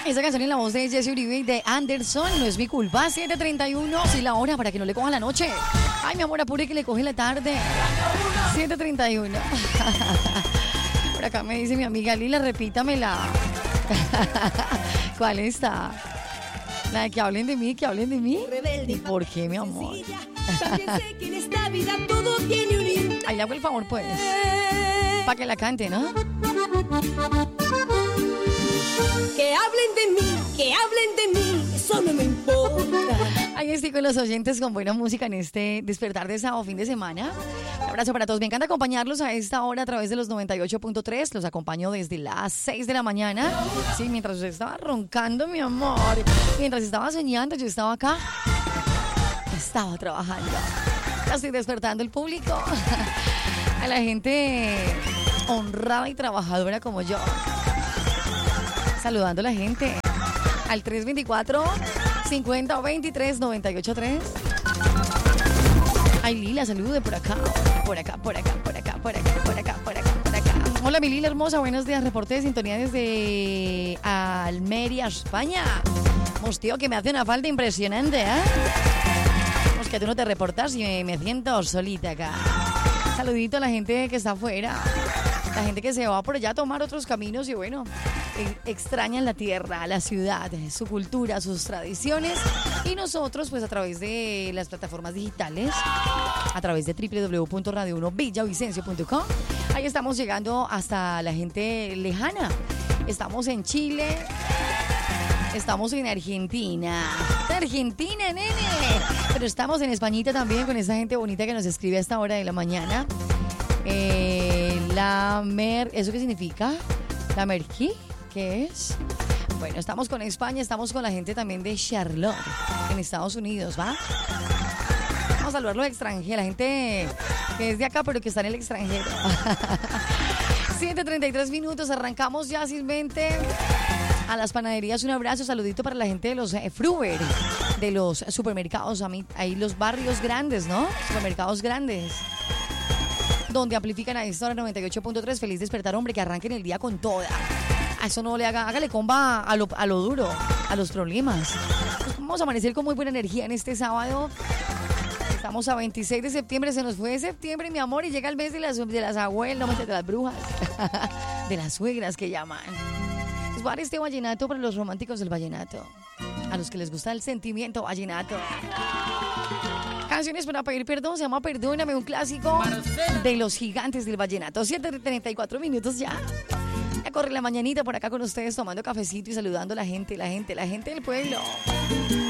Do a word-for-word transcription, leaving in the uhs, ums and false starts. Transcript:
Esa canción en la voz de Jesse Uribe y de Anderson, no es mi culpa. Siete treinta y uno, sí, la hora para que no le coja la noche. Ay, mi amor, apure que le coge la tarde. Siete treinta y uno. Por acá me dice mi amiga Lila, repítamela. ¿Cuál está? La de que hablen de mí, que hablen de mí. ¿Y por qué, mi amor? Ahí le hago el favor, pues. Para que la cante, ¿no? Que hablen de mí, que hablen de mí, eso no me importa. Ahí estoy con los oyentes con buena música en este despertar de sábado fin de semana. Un abrazo para todos. Me encanta acompañarlos a esta hora a través de los noventa y ocho punto tres. Los acompaño desde las seis de la mañana. Sí, mientras usted estaba roncando, mi amor. Mientras estaba soñando, yo estaba acá. Estaba trabajando. Ya estoy despertando el público. A la gente honrada y trabajadora como yo. Saludando a la gente al tres veinticuatro, cincuenta, veintitrés, noventa y ocho tres. Ay, Lila, salude por acá, por acá, por acá, por acá, por acá, por acá, por acá, por acá. Hola, mi Lila hermosa, buenos días. Reporte de sintonía desde Almería, España. Hostia, que me hace una falta impresionante, ¿eh? Pues que tú no te reportas y me, me siento solita acá. Saludito a la gente que está afuera. La gente que se va por allá a tomar otros caminos y bueno, extrañan la tierra, la ciudad, su cultura, sus tradiciones. Y nosotros, pues a través de las plataformas digitales, a través de doble u doble u doble u punto radio uno villavicencio punto com, ahí estamos llegando hasta la gente lejana. Estamos en Chile, estamos en Argentina. Argentina, nene. Pero estamos en Españita también con esa gente bonita que nos escribe a esta hora de la mañana. Eh, la mer... ¿Eso qué significa? ¿La merquí? ¿Qué es? Bueno, estamos con España, estamos con la gente también de Charlotte, en Estados Unidos, ¿va? Vamos a saludar a los extranjeros, la gente que es de acá pero que está en el extranjero. siete treinta y tres minutos, arrancamos ya silmente. A las panaderías un abrazo, saludito para la gente de los eh, Fruver, de los supermercados, a mí, ahí los barrios grandes, ¿no? Supermercados grandes, donde amplifican a esta hora noventa y ocho punto tres. Feliz despertar, hombre, que arranquen el día con toda. A eso no le haga, hágale comba a lo, a lo duro, a los problemas. Pues vamos a amanecer con muy buena energía en este sábado. Estamos a veintiséis de septiembre, se nos fue de septiembre, mi amor, y llega el mes de las, de las abuelas, no, de las brujas, de las suegras que llaman. Pues va a dar este vallenato para los románticos del vallenato, a los que les gusta el sentimiento vallenato. Canciones para pedir perdón, se llama Perdóname, un clásico de los gigantes del vallenato. siete treinta y cuatro minutos ya. Ya corre la mañanita por acá con ustedes tomando cafecito y saludando a la gente, la gente, la gente del pueblo.